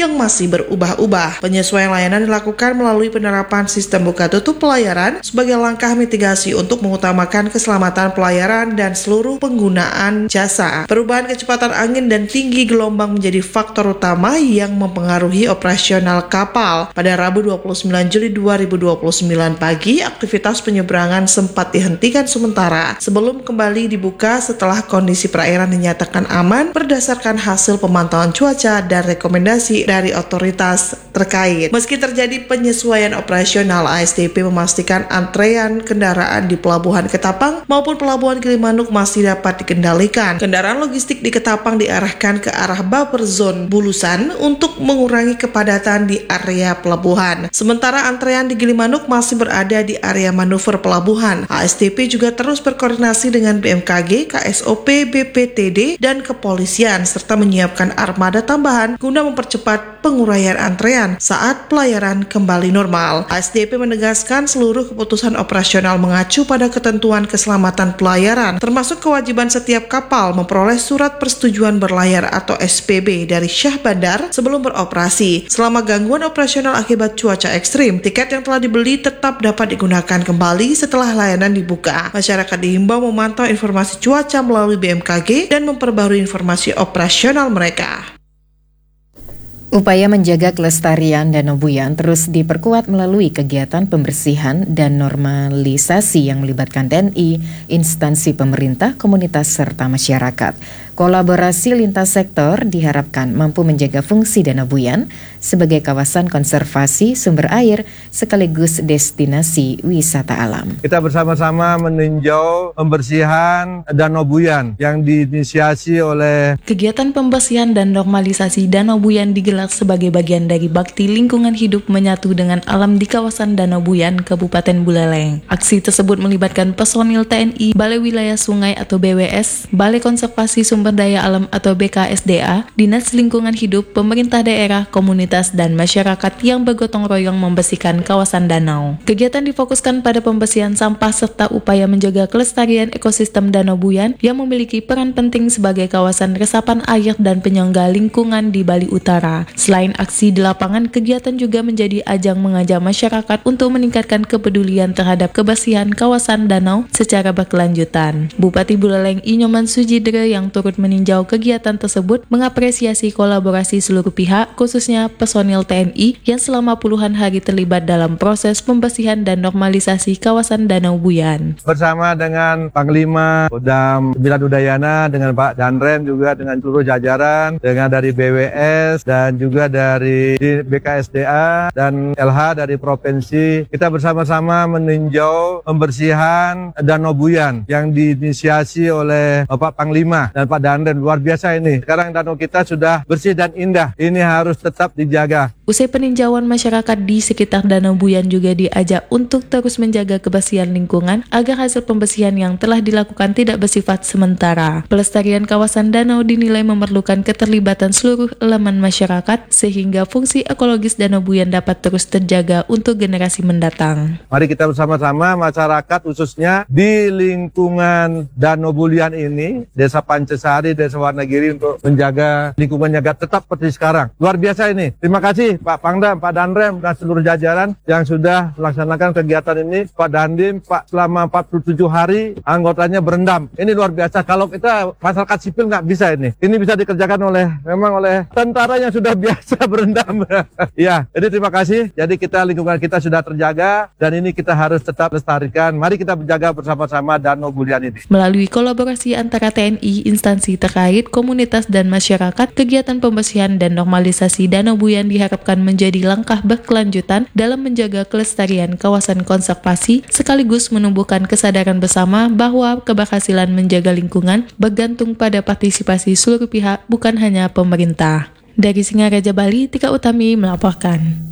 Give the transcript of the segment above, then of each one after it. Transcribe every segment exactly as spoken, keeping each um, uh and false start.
yang masih berubah-ubah. Penyesuaian layanan dilakukan melalui penerapan sistem buka tutup pelayaran sebagai langkah mitigasi untuk mengutamakan keselamatan pelayaran dan seluruh penggunaan jasa. Perubahan kecepatan angin dan tinggi gelombang menjadi faktor utama yang mempengaruhi operasional kapal. Pada Rabu dua puluh sembilan Juli dua ribu dua puluh sembilan pagi, aktivitas penyeberangan sempat dihentikan sementara sebelum kembali dibuka setelah kondisi perairan dinyatakan aman berdasarkan hasil pemantauan cuaca dan rekomendasi dari otoritas terkait. Meski terjadi penyesuaian operasional, A S D P memastikan antrean kendaraan di Pelabuhan Ketapang maupun Pelabuhan Gilimanuk masih dapat dikendalikan. Kendaraan logistik di Ketapang diarahkan ke arah buffer zone Bulusan untuk mengurangi kepadatan di area pelabuhan. Sementara antrean di Gilimanuk masih berada di area manuver pelabuhan. A S D P juga terus berkoordinasi dengan B M K G, K S O P, B P T D, dan kepolisian serta menyiapkan armada tambahan guna mempercepat penguraian antrean saat pelayaran kembali normal. A S D P menegaskan seluruh keputusan operasional mengacu pada ketentuan keselamatan pelayaran, termasuk kewajiban setiap kapal memperoleh surat persetujuan berlayar atau S P B dari Syah Bandar sebelum beroperasi. Selama gangguan operasional akibat cuaca ekstrim, tiket yang telah dibeli tetap dapat digunakan kembali setelah layanan dibuka. Masyarakat diimbau memantau informasi cuaca melalui B M K G dan memperbarui informasi operasional mereka. Upaya menjaga kelestarian Danau Buyan terus diperkuat melalui kegiatan pembersihan dan normalisasi yang melibatkan T N I, instansi pemerintah, komunitas, serta masyarakat. Kolaborasi lintas sektor diharapkan mampu menjaga fungsi Danau Buyan sebagai kawasan konservasi sumber air sekaligus destinasi wisata alam. Kita bersama-sama meninjau pembersihan Danau Buyan yang diinisiasi oleh kegiatan pembersihan dan normalisasi Danau Buyan digelar sebagai bagian dari bakti lingkungan hidup menyatu dengan alam di kawasan Danau Buyan, Kabupaten Buleleng. Aksi tersebut melibatkan personil T N I, Balai Wilayah Sungai atau B W S, Balai Konservasi Sumber Daya Alam atau B K S D A, Dinas Lingkungan Hidup, pemerintah daerah, komunitas, dan masyarakat yang bergotong royong membersihkan kawasan danau. Kegiatan difokuskan pada pembersihan sampah serta upaya menjaga kelestarian ekosistem Danau Buyan yang memiliki peran penting sebagai kawasan resapan air dan penyangga lingkungan di Bali Utara. Selain aksi di lapangan, kegiatan juga menjadi ajang mengajak masyarakat untuk meningkatkan kepedulian terhadap kebersihan kawasan danau secara berkelanjutan. Bupati Buleleng Inyoman Sujidre yang turut meninjau kegiatan tersebut mengapresiasi kolaborasi seluruh pihak, khususnya personil T N I yang selama puluhan hari terlibat dalam proses pembersihan dan normalisasi kawasan Danau Buyan. Bersama dengan Panglima Kodam sembilan Udayana, dengan Pak Danrem juga, dengan seluruh jajaran, dengan dari B W S dan juga dari B K S D A dan L H dari provinsi, kita bersama-sama meninjau pembersihan Danau Buyan yang diinisiasi oleh Bapak Panglima dan Pak Danrem. Luar biasa ini. Sekarang danau kita sudah bersih dan indah. Ini harus tetap dijaga. Usai peninjauan, masyarakat di sekitar Danau Buyan juga diajak untuk terus menjaga kebersihan lingkungan agar hasil pembersihan yang telah dilakukan tidak bersifat sementara. Pelestarian kawasan danau dinilai memerlukan keterlibatan seluruh elemen masyarakat sehingga fungsi ekologis Danau Buyan dapat terus terjaga untuk generasi mendatang. Mari kita bersama-sama masyarakat khususnya di lingkungan Danau Buyan ini, Desa Pancesari, Desa Warnagiri, untuk menjaga lingkungannya agar tetap seperti sekarang. Luar biasa ini. Terima kasih Pak Pangdam, Pak Danrem, dan seluruh jajaran yang sudah melaksanakan kegiatan ini. Pak Dandim, Pak, selama empat puluh tujuh hari anggotanya berendam. Ini luar biasa. Kalau kita masyarakat sipil nggak bisa ini. Ini bisa dikerjakan oleh memang oleh tentara yang sudah biasa berendam. Ya, jadi terima kasih. Jadi kita lingkungan kita sudah terjaga dan ini kita harus tetap lestarikan. Mari kita menjaga bersama-sama Danau Buyan ini. Melalui kolaborasi antara T N I, instansi terkait, komunitas, dan masyarakat, kegiatan pembersihan dan normalisasi Danau Buyan diharapkan menjadi langkah berkelanjutan dalam menjaga kelestarian kawasan konservasi sekaligus menumbuhkan kesadaran bersama bahwa keberhasilan menjaga lingkungan bergantung pada partisipasi seluruh pihak, bukan hanya pemerintah. Dari Singaraja, Bali, Tika Utami melaporkan.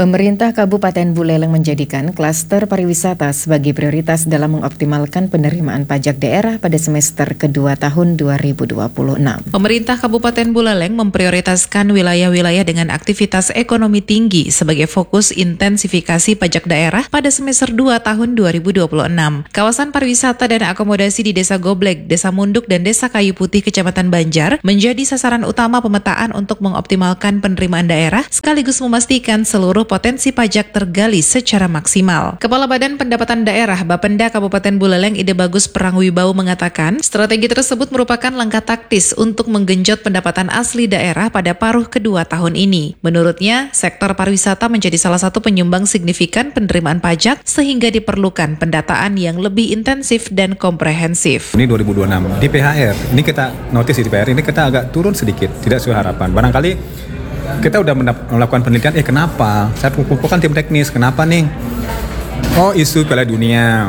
Pemerintah Kabupaten Buleleng menjadikan klaster pariwisata sebagai prioritas dalam mengoptimalkan penerimaan pajak daerah pada semester kedua tahun dua ribu dua puluh enam. Pemerintah Kabupaten Buleleng memprioritaskan wilayah-wilayah dengan aktivitas ekonomi tinggi sebagai fokus intensifikasi pajak daerah pada semester dua tahun dua ribu dua puluh enam. Kawasan pariwisata dan akomodasi di Desa Goblek, Desa Munduk, dan Desa Kayu Putih, Kecamatan Banjar menjadi sasaran utama pemetaan untuk mengoptimalkan penerimaan daerah sekaligus memastikan seluruh potensi pajak tergali secara maksimal. Kepala Badan Pendapatan Daerah Bapenda Kabupaten Buleleng Ide Bagus Prangwibau mengatakan, strategi tersebut merupakan langkah taktis untuk menggenjot pendapatan asli daerah pada paruh kedua tahun ini. Menurutnya, sektor pariwisata menjadi salah satu penyumbang signifikan penerimaan pajak sehingga diperlukan pendataan yang lebih intensif dan komprehensif. Ini dua ribu dua puluh enam di P H R, ini kita notice di P H R ini kita agak turun sedikit, tidak sesuai harapan. Barangkali kita udah melakukan penelitian, eh kenapa? Saya kumpulkan tim teknis, kenapa nih? Oh, isu Piala Dunia,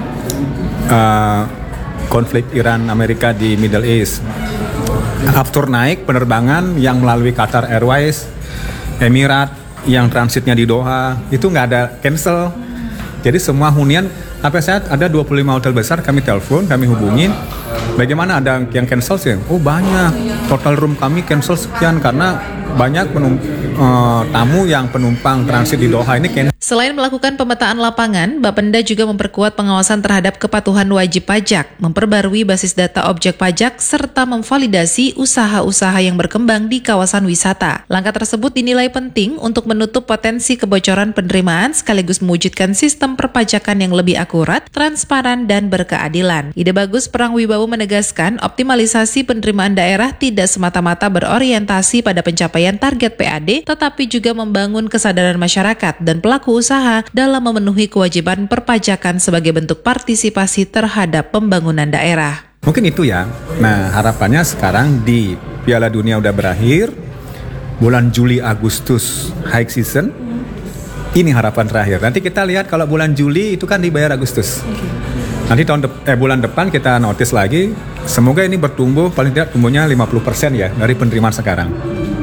uh, konflik Iran Amerika di Middle East, after naik penerbangan yang melalui Qatar Airways, Emirat yang transitnya di Doha, itu nggak ada cancel. Jadi semua hunian, sampai saat ada dua puluh lima hotel besar, kami telepon, kami hubungin, bagaimana ada yang cancel sih? Oh banyak, total room kami cancel sekian karena banyak penum, uh, tamu yang penumpang transit di Doha ini cancel. Selain melakukan pemetaan lapangan, Bapenda juga memperkuat pengawasan terhadap kepatuhan wajib pajak, memperbarui basis data objek pajak, serta memvalidasi usaha-usaha yang berkembang di kawasan wisata. Langkah tersebut dinilai penting untuk menutup potensi kebocoran penerimaan sekaligus mewujudkan sistem perpajakan yang lebih akurat, transparan, dan berkeadilan. Ide Bagus Prangwibau menegaskan optimalisasi penerimaan daerah tidak semata-mata berorientasi pada pencapaian target P A D, tetapi juga membangun kesadaran masyarakat dan pelaku usaha dalam memenuhi kewajiban perpajakan sebagai bentuk partisipasi terhadap pembangunan daerah. Mungkin itu ya. Nah, harapannya sekarang di Piala Dunia udah berakhir, bulan Juli Agustus high season. Ini harapan terakhir. Nanti kita lihat kalau bulan Juli itu kan dibayar Agustus. Nanti tahun de- eh, bulan depan kita notice lagi. Semoga ini bertumbuh paling tidak tumbuhnya lima puluh persen ya dari penerimaan sekarang.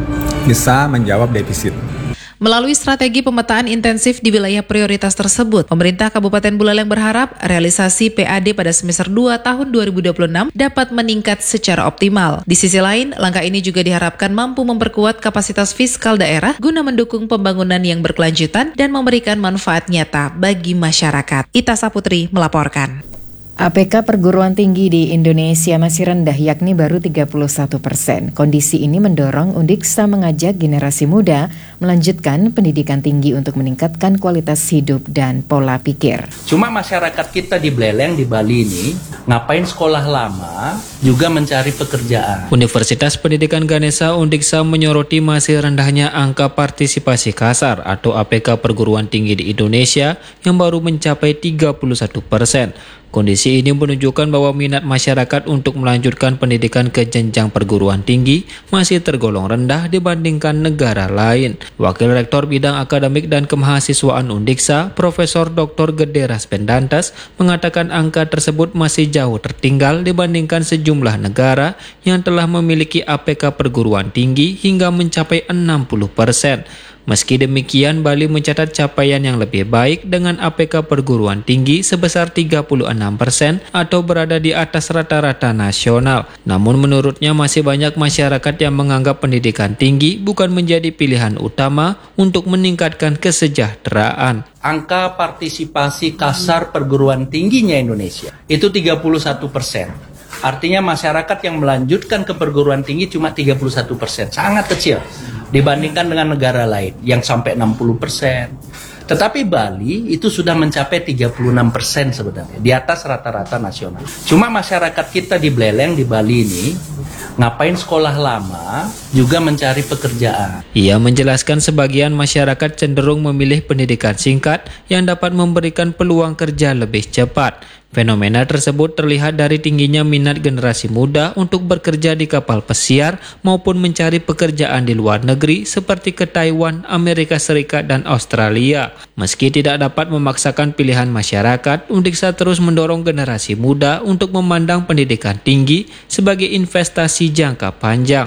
Bisa menjawab defisit. Melalui strategi pemetaan intensif di wilayah prioritas tersebut, pemerintah Kabupaten Buleleng berharap realisasi P A D pada semester dua tahun dua ribu dua puluh enam dapat meningkat secara optimal. Di sisi lain, langkah ini juga diharapkan mampu memperkuat kapasitas fiskal daerah guna mendukung pembangunan yang berkelanjutan dan memberikan manfaat nyata bagi masyarakat. Ita Saputri melaporkan. A P K perguruan tinggi di Indonesia masih rendah, yakni baru tiga puluh satu persen. Kondisi ini mendorong Undiksa mengajak generasi muda melanjutkan pendidikan tinggi untuk meningkatkan kualitas hidup dan pola pikir. Cuma masyarakat kita di Buleleng, di Bali ini, ngapain sekolah lama, juga mencari pekerjaan. Universitas Pendidikan Ganesha Undiksa menyoroti masih rendahnya angka partisipasi kasar atau A P K perguruan tinggi di Indonesia yang baru mencapai tiga puluh satu persen. Kondisi ini menunjukkan bahwa minat masyarakat untuk melanjutkan pendidikan ke jenjang perguruan tinggi masih tergolong rendah dibandingkan negara lain. Wakil Rektor Bidang Akademik dan Kemahasiswaan Undiksa, Profesor Doktor Gede Raspendantas, mengatakan angka tersebut masih jauh tertinggal dibandingkan sejumlah negara yang telah memiliki A P K perguruan tinggi hingga mencapai enam puluh persen. Meski demikian, Bali mencatat capaian yang lebih baik dengan A P K perguruan tinggi sebesar tiga puluh enam persen atau berada di atas rata-rata nasional. Namun menurutnya masih banyak masyarakat yang menganggap pendidikan tinggi bukan menjadi pilihan utama untuk meningkatkan kesejahteraan. Angka partisipasi kasar perguruan tingginya Indonesia itu tiga puluh satu persen. Artinya masyarakat yang melanjutkan ke perguruan tinggi cuma tiga puluh satu persen, sangat kecil dibandingkan dengan negara lain yang sampai enam puluh persen. Tetapi Bali itu sudah mencapai tiga puluh enam persen sebenarnya, di atas rata-rata nasional. Cuma masyarakat kita di Buleleng, di Bali ini, ngapain sekolah lama, juga mencari pekerjaan. Ia menjelaskan sebagian masyarakat cenderung memilih pendidikan singkat yang dapat memberikan peluang kerja lebih cepat. Fenomena tersebut terlihat dari tingginya minat generasi muda untuk bekerja di kapal pesiar maupun mencari pekerjaan di luar negeri seperti ke Taiwan, Amerika Serikat, dan Australia. Meski tidak dapat memaksakan pilihan masyarakat, Undiksa terus mendorong generasi muda untuk memandang pendidikan tinggi sebagai investasi jangka panjang.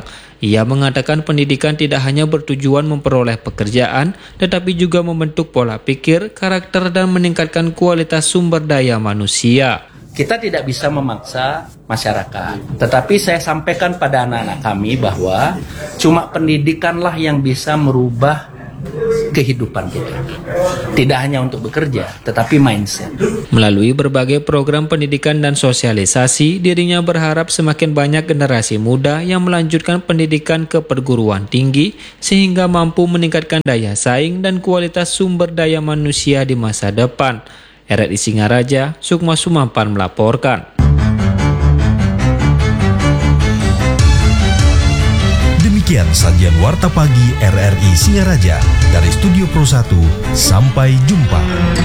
Ia mengatakan pendidikan tidak hanya bertujuan memperoleh pekerjaan, tetapi juga membentuk pola pikir, karakter, dan meningkatkan kualitas sumber daya manusia. Kita tidak bisa memaksa masyarakat, tetapi saya sampaikan pada anak-anak kami bahwa cuma pendidikanlah yang bisa merubah kehidupan kita. Tidak hanya untuk bekerja, tetapi mindset. Melalui berbagai program pendidikan dan sosialisasi, dirinya berharap semakin banyak generasi muda yang melanjutkan pendidikan ke perguruan tinggi sehingga mampu meningkatkan daya saing dan kualitas sumber daya manusia di masa depan. R R I Singaraja, Sukma Sumampan melaporkan. Demikian sajian Warta Pagi R R I Singaraja. Dari Studio Pro satu, sampai jumpa.